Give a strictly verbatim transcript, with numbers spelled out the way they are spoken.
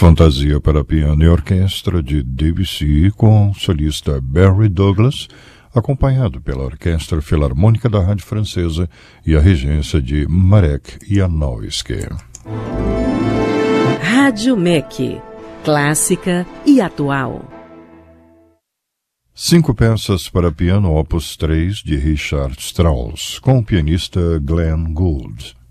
Fantasia para piano e orquestra de Debussy com o solista Barry Douglas, acompanhado pela Orquestra Filarmônica da Rádio Francesa e a regência de Marek Janowski. Rádio M E C, clássica e atual. Cinco peças para piano opus três de Richard Strauss, com o pianista Glenn Gould.